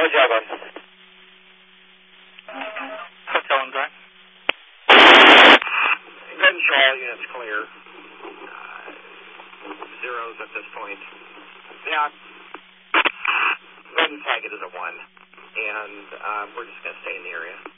Tower Jaguar. Hotel and Drive. Go ahead and show all units clear. Zeros at this point. Yeah. Go ahead and tag it as a 1. And we're just going to stay in the area.